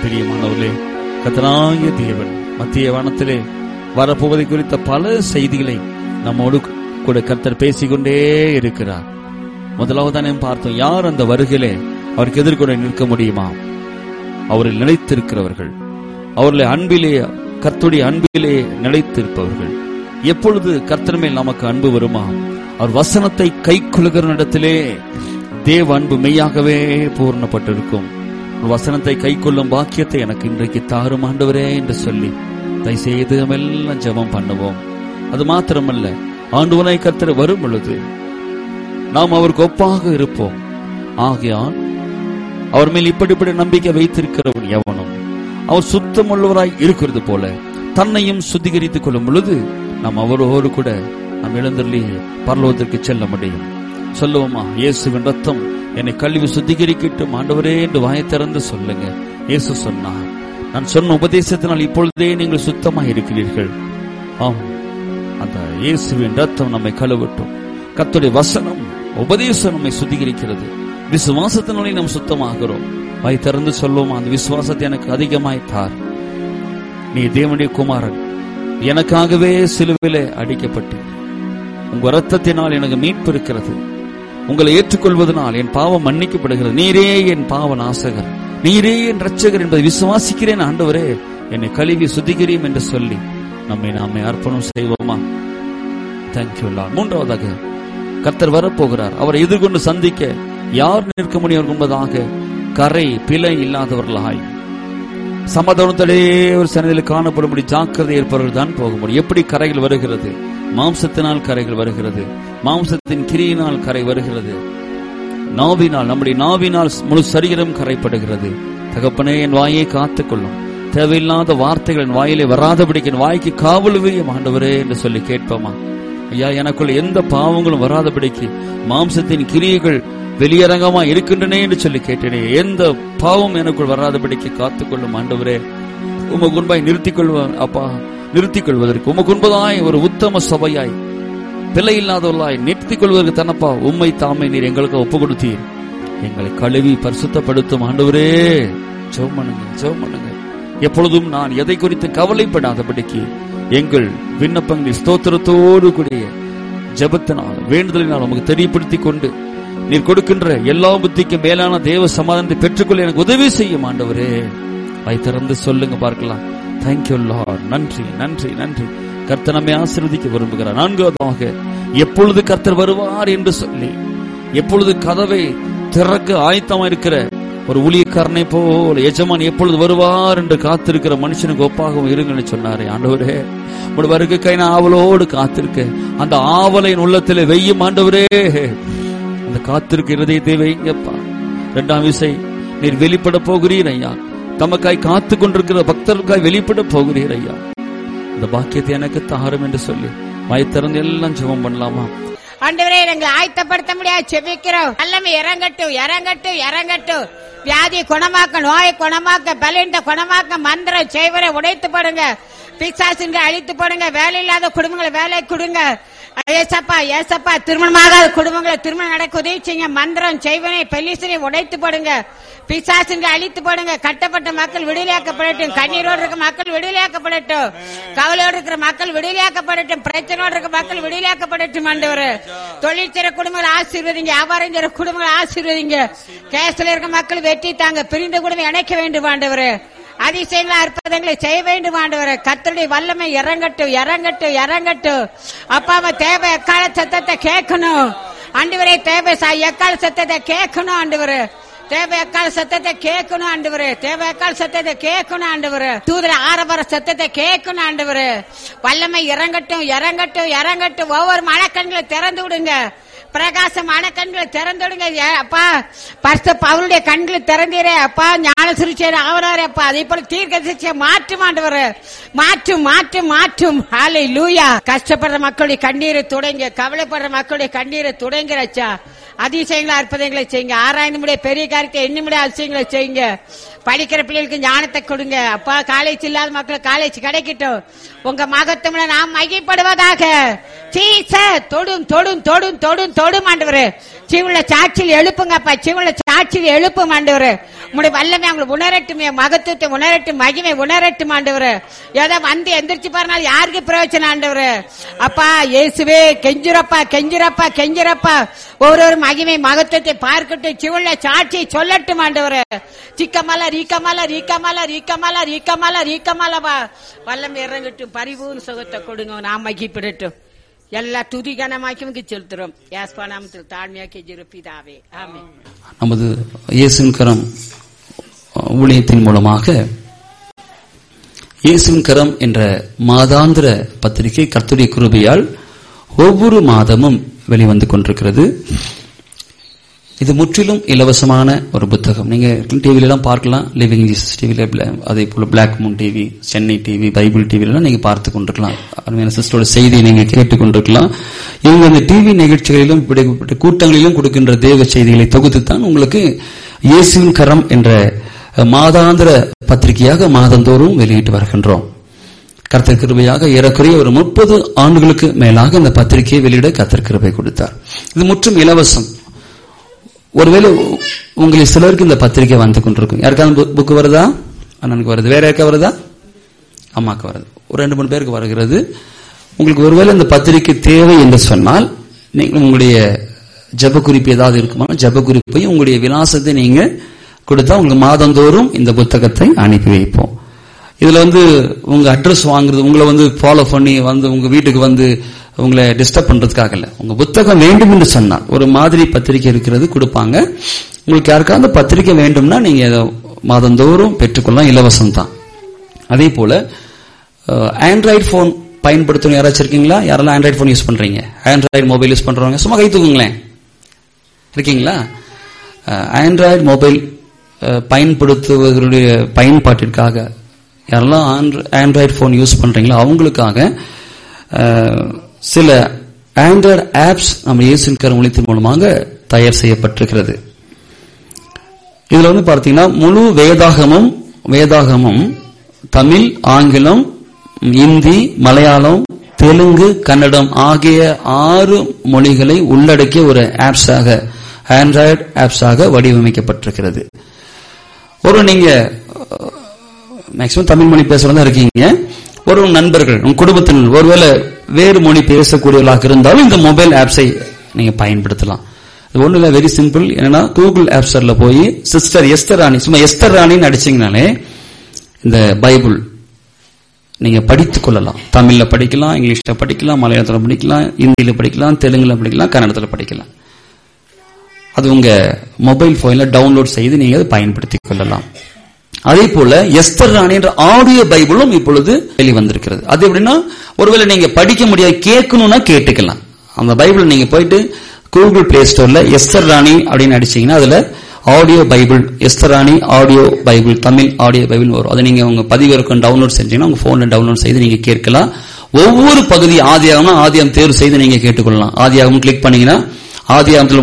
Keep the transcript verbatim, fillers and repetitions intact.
பிரியமானவர்களே, கர்த்தராகிய தேவன் மத்திய வானத்திலே வரப்போவதை குறித்த பல செய்திகளை நம்மோடு கூட கர்த்தர் பேசிக்கொண்டே இருக்கிறார். முதலாவதானே பார்த்தோம், யார் அந்த வருகையிலே அவருக்கு எதிர்கொள்ள நிற்க முடியுமா? அவரில் நிலைத்திருக்கிறவர்கள், அவர்களை அன்பிலே, கர்த்தருடைய அன்பிலே நிலைத்திருப்பவர்கள். எப்பொழுது கர்த்தர் மேல் நமக்கு அன்பு வருமா? அவர் வசனத்தை கை கொள்ளுகிற இடத்திலே தேவ அன்பு மெய்யாகவே பூர்ணப்பட்டிருக்கும். வசனத்தை கை கொள்ளும் பாக்கியத்தை எனக்கு இன்றைக்கு தாரும் ஆண்டவரே என்று சொல்லி தயவுசெய்து எல்லாம் ஜெபம் பண்ணுவோம். அது மாத்திரமல்ல, ஆண்டவரை கர்த்தர் வரும் பொழுது நாம் அவருக்கு ஒப்பாக இருப்போம். ஆகையால் அவர் மேல் இப்படிப்படி நம்பிக்கை வைத்திருக்கிறவன் எவனும் அவர் சுத்தமுள்ளவராய் இருக்கிறது போல தன்னையும் சுத்திகரித்துக் கொள்ளும் பொழுது நாம் அவரோடு கூட நாம் எழுந்தருளி பரலோகத்திற்கு செல்ல முடியும். சொல்லுவோமா? இயேசுவின் ரத்தம் என்னை கழுவி சுத்திகரிக்கட்டும் ஆண்டவரே என்று வாயை திறந்து சொல்லுங்க. இயேசு சொன்னார், நான் சொன்ன உபதேசத்தினால் இப்பொழுதே நீங்கள் சுத்தமாக இருக்கிறீர்கள். ஆம், அந்த இயேசுவின் ரத்தம் நம்மை கழுவட்டும். கர்த்தருடைய வசனம் உபதேசம் நம்மை சுத்திகரிக்கிறது. விசுவாசத்தினாலே நாம் சுத்தமாகிறோம். வாய் திறந்து சொல்லுவோம், அந்த விசுவாசத்தை எனக்கு அதிகமாய் தார். நீ தேவனுடைய குமாரன், எனக்காகவே சிலுவையிலே அடிக்கப்பட்டு உங்க ரத்தத்தினால் எனக்கு மீட்பு இருக்கிறது. உங்களை ஏற்றுக்கொள்வதனால் என் பாவம் மன்னிக்கப்படுகிறது. நீரே என் பாவ நாசகர், நீரே என் ரட்சகர் என்பதை விசுவாசிக்கிறேன். ஆண்டவரே, என்னை கழுவி சுத்திகரியும் என்று சொல்லி நம்மை நாமே அர்ப்பணம் செய்வோமா? Thank you Lord. மூன்றாவதாக, கர்த்தர் வரப்போகிறார். அவரை எதிர்கொண்டு சந்திக்க யார் நிற்க முடியும் என்பதாக கரை பிழை இல்லாதவர்களாய் சமாதானத்தோடே ஒரு சன்னதியில் காணப்படும்படி ஜாக்கிரதை இருப்பவர்கள் தான் போக முடியும். எப்படி கரைகள் வருகிறது? மாம்சத்தினால் கரைகள் வருகிறது, மாம்சத்தின் கிரியினால் கரை வருகிறது, நாவினால், நம்முடைய நாவினால் முழு சரீரம் கரைப்படுகிறது. தகப்பனே, என் வாயை காத்துக்கொள்ளும், தேவையில்லாத வார்த்தைகள் என் வாயிலே வராதபடிக்கு என் வாய்க்கு காவலுவையும் ஆண்டவரே என்று சொல்லி கேட்போமா? ஐயா, எனக்குள்ள எந்த பாவங்களும் வராதபடிக்கு மாம்சத்தின் கிரியைகள் வெளியரங்கமா இருக்கின்றன என்று சொல்லி கேட்டேனே, எந்த பாவம் எனக்குள் வராதபடிக்கு காத்துக்கொள்ளும் ஆண்டவரே. உமக்கு முன்பாய் நிறுத்திக் கொள்வார் அப்பா, நிறுத்திக் கொள்வதற்கு உமக்கு முன்பதாய் ஒரு உத்தம சபையாய் பிழை இல்லாதவர்களாய் நிறுத்திக் கொள்வதற்கு தனப்பா உம்மை தாமே நீர் எங்களுக்கு ஒப்பு கொடுத்தீர். எங்களை கழுவி பரிசுத்தப்படுத்தும் ஆண்டவரே. ஜெபம் பண்ணுங்க, ஜெபம் பண்ணுங்க. எப்பொழுதும் நான் எதை குறித்து கவலைப்படாதபடிக்கு எங்கள் விண்ணப்பங்களை ஸ்தோத்திரத்தோடு கூடிய ஜெபத்தினால் வேண்டுதலினால் நமக்கு தெரியப்படுத்திக் கொண்டு நீர் கொடுக்கின்ற எல்லா புத்திக்கும் மேலான தேவ சமாதானத்தை பெற்றுக்கொள்ள எனக்கு உதவி செய்யும் ஆண்டவரே. வாய் திறந்து சொல்லுங்க பார்க்கலாம். Thank you Lord. நன்றி, நன்றி, நன்றி. கர்த்தர் நம்மை ஆசீர்வதிக்க விரும்புகிறார். நான்காவதாக, எப்பொழுது கர்த்தர் வருவார் என்று சொல்லி எப்பொழுது கதவை திறக்க ஆயத்தமா இருக்கிற ஒரு ஊழியக்காரனை போல எஜமான் எப்பொழுது வருவார் என்று காத்திருக்கிற மனுஷனுக்கு ஒப்பாகவும் இருங்கன்னு சொன்னாரே. ஆண்டவரே, உங்களுடைய வருகைக்காக நான் ஆவலோடு காத்திருக்க, அந்த ஆவலை உள்ளத்திலே வெய்யும் ஆண்டவரே. அந்த காத்திருக்க இருதயத்தை வைங்கப்பா. இரண்டாம் விசை நீர் வெளிப்பட போகிறீர் ஐயா. தமக்காய் காத்து கொண்டிருக்கிற பக்தர்களுக்காய் வெளிப்பட போகிறீர் ஐயா. இந்த பாக்கியத்தை எனக்கு தாரும் என்று சொல்லி வாய் திறந்து எல்லாம் ஜெபம் பண்ணலாமா? ஆண்டவரே, எங்களை ஆயத்தப்படுத்த முடியாது செபிக்கிறோம். எல்லாமே இறங்கட்டும், இறங்கட்டும், இறங்கட்டும். வியாதி குணமாக்க, நோயை குணமாக்க, பலவீனத்தை குணமாக்க, மந்திரம் செய்வரை உடைத்து போடுங்க, பிசாசுங்க அழித்து போடுங்க, வேலை இல்லாத குடும்பங்களை வேலை கொடுங்க. ஏசப்பா, ஏசப்பா, திருமணமாகாத குடும்பங்களை திருமணம் நடக்க உதவி செய்யுங்க. மந்திரம் செய்வனை பெலிசனை உடைத்து போடுங்க, பிசாசுங்க அழித்து போடுங்க. கட்டப்பட்ட மக்கள் விடுதலையாக்கப்படட்டும், கண்ணீரோடு இருக்க மக்கள் விடுதலையாக்கப்படட்டும், கவலையோடு இருக்கிற மக்கள் விடுதலையாக்கப்படட்டும், பிரச்சனையோடு இருக்க மக்கள் விடுதலையாக்கப்படட்டும். ஆண்டவரே, தொழில் செய்ற குடும்பங்களை ஆசீர்வதிங்க, வியாபாரம் செய்ற குடும்பங்களை ஆசீர்வதிங்க. கேஸ்ல இருக்க மக்கள் வெற்றி தாங்க, பிரிந்த குடும்பம் இணைக்க வேண்டும் ஆண்டவரே. அதிசயங்களா அற்புதங்களை செய்ய வேண்டும் ஆண்டவரே. கர்த்தருடைய வல்லமை இறங்கட்டும், இறங்கட்டும், இறங்கட்டும். அப்பாவை தேவை எக்கால சத்தத்தை கேட்கணும் ஆண்டவரே. தேவை எக்கால சத்தத்தை கேட்கணும் ஆண்டவரே. தேவை எக்கால சத்தத்தை கேட்கணும் ஆண்டவரே. தேவை எக்கால சத்தத்தை கேட்கணும் ஆண்டவரே. தூதர ஆரவார சத்தத்தை கேட்கணும் ஆண்டவரே. வல்லமை இறங்கட்டும், இறங்கட்டும், இறங்கட்டும். ஒவ்வொரு மனக்கண்களை திறந்து விடுங்க, பிரகாசமான கண்களை திறந்துடுங்க அப்பா. பரிசுத்த பவுலுடைய கண்களை திறந்தீரே அப்பா. ஞான சிறுச்சேர் ஆவராரே அப்பா. அதே போல தீர்க்க சிறுச்சை மாற்றும் ஆண்டவரே. மாற்றும், மாற்றும், மாற்றும். ஹல்லேலூயா. கஷ்டப்படுற மக்களுடைய கண்ணீரை துடைங்க, கவலைப்படுற மக்களுடைய கண்ணீரை துடைங்கிறச்சா. அதிசயங்களை அற்புதங்களை செய்யுங்க. ஆராய்ந்து முடிய பெரிய காரியத்தை எண்ணி முடிய அதிசயங்களை செய்யுங்க. படிக்கிற பிள்ளைகளுக்கு ஞானத்தை கொடுங்க அப்பா. காலேஜ் இல்லாத மக்களுக்கு காலேஜ் கிடைக்கட்டும். உங்க மகத்துவம்ல நாம் மகிழ்ப்படுவதாக. தொடும் தொடும் தொடும் தொடும் தொடும் ஆண்டவரே. சிவுள்ள சாட்சியில் எழுப்புங்க அப்பா. சிவுள்ள சாட்சியில் எழுப்பும் ஆண்டவரே. உங்களுடைய வல்லமை அவங்களுக்கு உணரட்டுமே, மகத்துவத்தை உணரட்டும், மகிமை உணரட்டும் ஆண்டவரே. ஏதோ வந்து எந்திரிச்சு பாருனால யாருக்கு பிரயோஜனம் ஆண்டவரே. அப்பா இயேசுவே கெஞ்சுரப்பா கெஞ்சுரப்பா கெஞ்சுரப்பா. ஒவ்வொரு மகிமை மகத்துவத்தை பார்க்கட்டும், சிவுள்ள சாட்சியை சொல்லட்டும் ஆண்டவரே. சிக்கமல ரீக்கமல ரீக்கமல ரீக்கமல ரீக்கமல ரீக்கமலவா வல்லமை இறங்கட்டும், பரிபூர்ண சுகத்தை கொடுங்க, நாம் மகிப்பிடட்டும். எல்லா துதிகனமாக்கி செலுத்துறோம். யாஸ்பா நாமத்தில் தாழ்மையாக்கி ஜிருப்பிதாவே ஆமென். நமது இயேசுவின் கரம் ஊழியத்தின் மூலமாக இயேசுவின் கரம் என்ற மாதாந்திர பத்திரிகை கர்த்தருடைய கிருபையால் ஒவ்வொரு மாதமும் வெளிவந்து கொண்டிருக்கிறது. இது முற்றிலும் இலவசமான ஒரு புத்தகம். நீங்க டிவில எல்லாம் பார்க்கலாம், லிவிங் ஜீசஸ் டிவில, அதே போல black Moon TV, Chennai TV, Bible டிவில எல்லாம் நீங்க பார்த்து கொண்டிருக்கலாம். அருமையான சிஸ்டரோட செய்தியை நீங்க கேட்டுக் கொண்டிருக்கலாம். இவங்க அந்த டிவி நிகழ்ச்சிகளிலும் இப்படிப்பட்ட கூட்டங்களிலும் கொடுக்கின்ற தேவ செய்திகளை தொகுத்துத்தான் உங்களுக்கு இயேசுவின் கரம் என்ற மாதாந்திர பத்திரிகையாக மாதந்தோறும் வெளியிட்டு வருகின்றோம். கர்த்தர் கிருபையாக ஏறக்குறைய ஒரு முப்பது ஆண்டுகளுக்கு மேலாக இந்த பத்திரிகையை வெளியிட கர்த்தர் கிருபை கொடுத்தார். இது முற்றும் இலவசம். ஒருவேளை உங்களை சிலருக்கு இந்த பத்திரிகை வந்து கொண்டிருக்கும். யாருக்காவது புக்கு வருதா? அண்ணனுக்கு வருது. வேற யாருக்கா வருதா? அம்மாக்கு வருது. ஒரு ரெண்டு மூணு பேருக்கு வருகிறது. உங்களுக்கு ஒருவேளை இந்த பத்திரிகை தேவை என்று சொன்னால் நீங்கள் உங்களுடைய ஜப குறிப்பு ஏதாவது இருக்குமா, ஜப குறிப்பையும் உங்களுடைய விலாசத்தை நீங்க கொடுத்தா உங்களுக்கு மாதந்தோறும் இந்த புத்தகத்தை அனுப்பி வைப்போம். இதுல வந்து உங்க அட்ரஸ் வாங்குறது, உங்களை வந்து ஃபாலோ பண்ணி வந்து உங்க வீட்டுக்கு வந்து உங்களை டிஸ்டர்ப் பண்றதுக்காக இல்ல. உங்க புத்தகம் வேண்டும் என்று சொன்னா ஒரு மாதிரி பத்திரிகை இருக்கிறது கொடுப்பாங்க. உங்களுக்கு யாருக்காவது பத்திரிகை வேண்டும்னா நீங்க மாதந்தோறும் பெற்றுக்கொள்ளலாம், இலவசம் தான். அதே போல ஆண்ட்ராய்டு போன் பயன்படுத்தணும் யாராச்சும் இருக்கீங்களா? யாரெல்லாம் ஆண்ட்ராய்டு போன் யூஸ் பண்றீங்க? ஆண்ட்ராய்டு மொபைல் யூஸ் பண்றவங்க சும்மா கை தூக்குங்களேன். இருக்கீங்களா? ஆண்ட்ராய்டு மொபைல் பயன்படுத்துவதனுடைய பயன்பாட்டிற்காக யாரெல்லாம் ஆண்ட்ராய்டு போன் யூஸ் பண்றீங்களோ அவங்களுக்காக சில ஆண்ட்ராய்டு ஆப்ஸ் நம்ம இயேசுவின் கரம் ஊழியத்தின் மூலமாக தயார் செய்யப்பட்டிருக்கிறது. இதுல வந்து பார்த்தீங்கன்னா முழு வேதாகமும் வேதாகமும் தமிழ், ஆங்கிலம், இந்தி, மலையாளம், தெலுங்கு, கன்னடம் ஆகிய ஆறு மொழிகளை உள்ளடக்கிய ஒரு ஆப்ஸாக, ஆண்ட்ராய்டு ஆப்ஸாக வடிவமைக்கப்பட்டிருக்கிறது. ஒரு நீங்க மேக்சிமம் தமிழ் மொழி பேசுறதா இருக்கீங்க, ஒரு நண்பர்கள் உங்க குடும்பத்தினர் ஒருவேளை வேறு மொழி பேசக்கூடியவர்களாக இருந்தாலும் இந்த மொபைல் ஆப்ஸை நீங்க பயன்படுத்தலாம். இது ஒண்ணு இல்ல, வெரி சிம்பிள். என்னன்னா கூகுள் ஆப் ஸ்டோர்ல போய் சிஸ்டர் எஸ்தர் ராணி, சும்மா எஸ்தர் ராணின்னு அடிச்சீங்கனாலே இந்த பைபிள் நீங்க படித்துக் கொள்ளலாம். தமிழ்ல படிக்கலாம், இங்கிலீஷ்ல படிக்கலாம், மலையாளத்துல படிக்கலாம், இந்தியில படிக்கலாம், தெலுங்குல படிக்கலாம், கன்னடத்துல படிக்கலாம். அது உங்க மொபைல் போன்ல டவுன்லோட் செய்து நீங்க அதை பயன்படுத்திக் கொள்ளலாம். அதே போல எஸ்தர் ராணி என்ற ஆடியோ பைபிளும் இப்பொழுது வெளிவந்திருக்கிறது. அது எப்படின்னா ஒருவேளை நீங்க படிக்க முடியாது, கேட்கணும்னா கேட்டுக்கலாம். அந்த பைபிள் நீங்க போயிட்டு கூகுள் பிளே ஸ்டோர்ல எஸ்தர் ராணி அப்படின்னு அடிச்சீங்கன்னா அதுல ஆடியோ பைபிள், எஸ்தர் ராணி audio Bible, Tamil audio Bible வரும். அதை நீங்க உங்க பதிவிறக்கம் டவுன்லோட் செஞ்சீங்கன்னா உங்க போன்ல டவுன்லோட் செய்து நீங்க கேட்கலாம். ஒவ்வொரு பகுதி ஆதியாகம்னா ஆதியாகம் தேர்வு செய்து நீங்க கேட்டுக்கொள்ளலாம். ஆதியாகம் கிளிக் பண்ணீங்கன்னா ஆதியாகத்தில்